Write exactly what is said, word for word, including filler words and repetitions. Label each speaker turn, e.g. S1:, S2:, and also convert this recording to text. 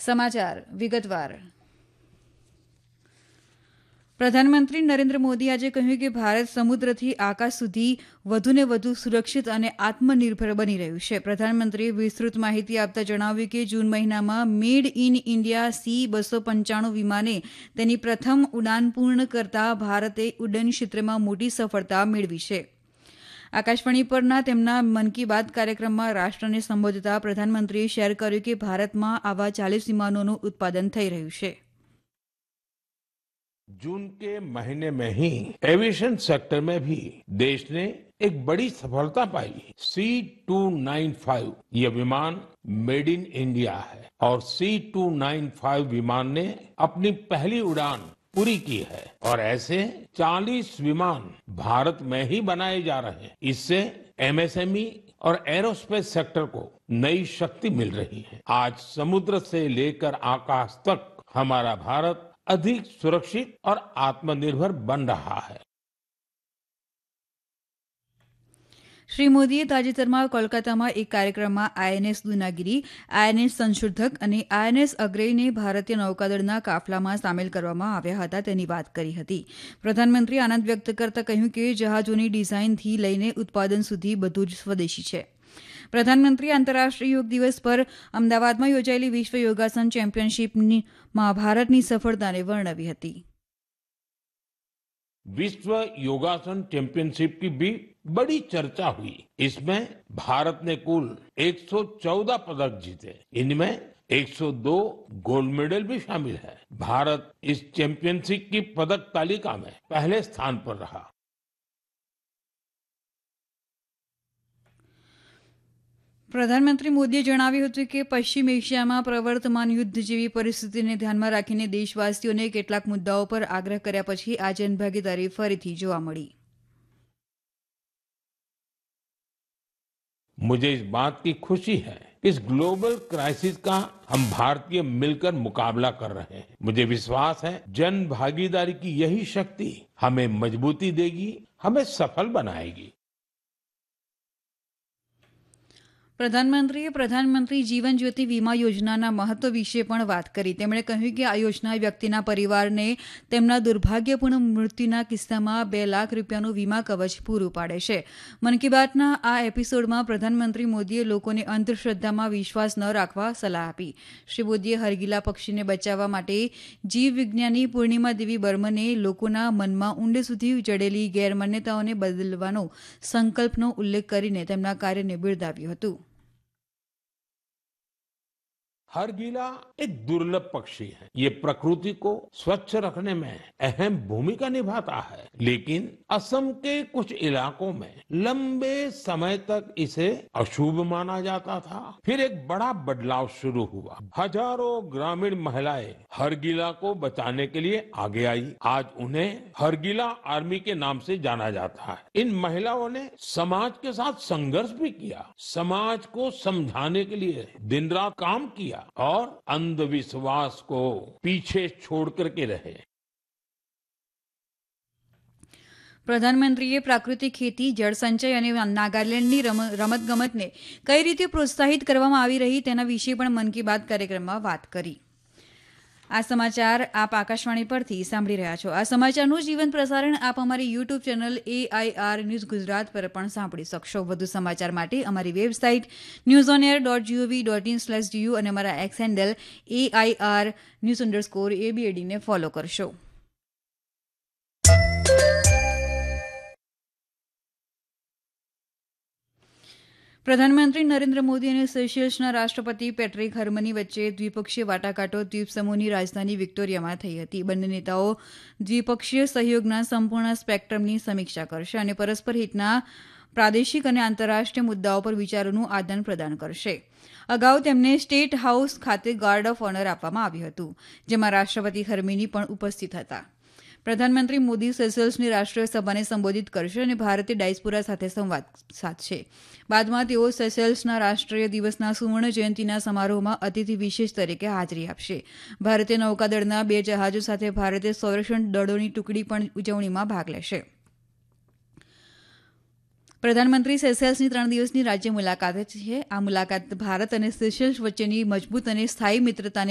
S1: સમાચાર વિગતવાર. પ્રધાનમંત્રી નરેન્દ્ર મોદીએ આજે કહ્યું કે ભારત સમુદ્રથી આકાશ સુધી વધુને વધુ સુરક્ષિત અને આત્મનિર્ભર બની રહ્યું છે. પ્રધાનમંત્રીએ વિસ્તૃત માહિતી આપતા જણાવ્યું કે જૂન મહિનામાં મેડ ઇન ઇન્ડિયા સી બસો પંચાણું વિમાને તેની પ્રથમ ઉડાન પૂર્ણ કરતા ભારતે ઉડ્ડયન ક્ષેત્રમાં મોટી સફળતા મેળવી છે. આકાશવાણી પરના તેમના મન કી બાત કાર્યક્રમમાં રાષ્ટ્રને સંબોધતા પ્રધાનમંત્રીએ શેર કર્યું કે ભારતમાં આવા ચાલીસ વિમાનોનું ઉત્પાદન થઈ રહ્યું છે.
S2: जून के महीने में ही एविएशन सेक्टर में भी देश ने एक बड़ी सफलता पाई. सी टू नाइन फाइव ये विमान मेड इन इंडिया है और सी टू नाइन फाइव विमान ने अपनी पहली उड़ान पूरी की है और ऐसे चालीस विमान भारत में ही बनाए जा रहे हैं. इससे एमएसएमई और एरोस्पेस सेक्टर को नई शक्ति मिल रही है. आज समुद्र से लेकर आकाश तक हमारा भारत अधिक सुरक्षित और आत्मनिर्भर बन रहा है.
S1: શ્રી મોદીએ તાજેતરમાં કોલકાતામાં એક કાર્યક્રમમાં આઈએનએસ દુનાગીરી, આઈએનએસ સંશોધક અને આઈએનએસ અગ્રેયને ભારતીય નૌકાદળના કાફલામાં સામેલ કરવામાં આવ્યા હતા તેની વાત કરી હતી. પ્રધાનમંત્રીએ આનંદ વ્યક્ત કરતા કહ્યું કે જહાજોની ડિઝાઇનથી લઈને ઉત્પાદન સુધી બધું જ સ્વદેશી છે. પ્રધાનમંત્રીએ આંતરરાષ્ટ્રીય યોગ દિવસ પર અમદાવાદમાં યોજાયેલી વિશ્વ યોગાસન ચેમ્પિયનશિપમાં ભારતની સફળતાને વર્ણવી હતી.
S2: विश्व योगासन चैंपियनशिप की भी बड़ी चर्चा हुई. इसमें भारत ने कुल एक सौ चौदह पदक जीते. इनमें एक सौ दो गोल्ड मेडल भी शामिल है. भारत इस चैंपियनशिप की पदक तालिका में पहले स्थान पर रहा.
S1: પ્રધાનમંત્રી મોદીએ જણાવ્યું હતું કે પશ્ચિમ એશિયામાં પ્રવર્તમાન યુદ્ધ જેવી પરિસ્થિતિને ધ્યાનમાં રાખીને દેશવાસીઓને કેટલાક મુદ્દાઓ પર આગ્રહ કર્યા પછી આ જનભાગીદારી ફરીથી જોવા મળી.
S2: मुझे इस बात की खुशी है इस ग्लोबल क्राइसिस का हम भारतीय मिलकर मुकाबला कर रहे हैं. मुझे विश्वास है जन भागीदारी की यही शक्ति हमें मजबूती देगी, हमें सफल बनाएगी.
S1: પ્રધાનમંત્રીએ પ્રધાનમંત્રી જીવન જ્યોતિ વીમા યોજનાના મહત્વ વિશે પણ વાત કરી. તેમણે કહ્યું કે આ યોજના વ્યક્તિના પરિવારને તેમના દુર્ભાગ્યપૂર્ણ મૃત્યુના કિસ્સામાં બે લાખ રૂપિયાનું વીમા કવચ પૂરું પાડે છે. મન કી બાતના આ એપિસોડમાં પ્રધાનમંત્રી મોદીએ લોકોને અંધશ્રદ્ધામાં વિશ્વાસ ન રાખવા સલાહ આપી. શ્રી મોદીએ હરગીલા પક્ષીને બચાવવા માટે જીવ વિજ્ઞાની પૂર્ણિમા દેવી બર્મને લોકોના મનમાં ઊંડે સુધી જડેલી ગેરમાન્યતાઓને બદલવાનો સંકલ્પનો ઉલ્લેખ કરીને તેમના કાર્યને બિરદાવ્યું હતું.
S2: हरगीला एक दुर्लभ पक्षी है. ये प्रकृति को स्वच्छ रखने में अहम भूमिका निभाता है, लेकिन असम के कुछ इलाकों में लंबे समय तक इसे अशुभ माना जाता था. फिर एक बड़ा बदलाव शुरू हुआ. हजारों ग्रामीण महिलाएं हरगीला को बचाने के लिए आगे आई. आज उन्हें हरगीला आर्मी के नाम से जाना जाता है. इन महिलाओं ने समाज के साथ संघर्ष भी किया, समाज को समझाने के लिए दिन रात काम किया और अंधविश्वास को पीछे छोड़ करके रहे.
S1: પ્રધાનમંત્રીએ પ્રાકૃતિક ખેતી, જળસંચય અને નાગાલેન્ડની રમતગમતને કઈ રીતે પ્રોત્સાહિત કરવામાં આવી રહી તેના વિશે પણ મન કી બાત કાર્યક્રમમાં વાત કરી. આ સમાચાર આપ આકાશવાણી પરથી સાંભળી રહ્યા છો. આ સમાચારનું જીવન પ્રસારણ આપ અમારી YouTube channel AIR news Gujarat પર પણ સાંભળી શકશો. વધુ સમાચાર માટે અમારી website news on air dot GOV dot in slash D U અને અમારા x handle AIR news underscore એબીએડીને follow કરશો. પ્રધાનમંત્રી નરેન્દ્ર મોદી અને સેશલ્સના રાષ્ટ્રપતિ પેટ્રિક હર્મની વચ્ચે દ્વિપક્ષીય વાટાઘાટો દ્વીપ સમૂહની રાજધાની વિક્ટોરિયામાં થઈ હતી. બંને નેતાઓ દ્વિપક્ષીય સહયોગના સંપૂર્ણ સ્પેક્ટ્રમની સમીક્ષા કરશે અને પરસ્પર હિતના પ્રાદેશિક અને આંતરરાષ્ટ્રીય મુદ્દાઓ પર વિચારોનું આદાન પ્રદાન કરશે. અગાઉ તેમને સ્ટેટ હાઉસ ખાતે ગાર્ડ ઓફ ઓનર આપવામાં આવ્યું હતું, જેમાં રાષ્ટ્રપતિ હર્મિની પણ ઉપસ્થિત હતા. પ્રધાનમંત્રી મોદી સેશલ્સની રાષ્ટ્રીય સભાને સંબોધિત કરશે અને ભારતીય ડાયસ્પોરા સાથે સંવાદ સાધશે. બાદમાં તેઓ સેશલ્સના રાષ્ટ્રીય દિવસના સુવર્ણ જયંતિના સમારોહમાં અતિથિ વિશેષ તરીકે હાજરી આપશે. ભારતીય નૌકાદળના બે જહાજો સાથે ભારતીય સંરક્ષણ દળોની ટુકડી પણ ઉજવણીમાં ભાગ લેશે. પ્રધાનમંત્રી સેશલ્સની ત્રણ દિવસની રાજ્ય મુલાકાતે છે. આ મુલાકાત ભારત અને સેશલ્સ વચ્ચેની મજબૂત અને સ્થાયી મિત્રતાને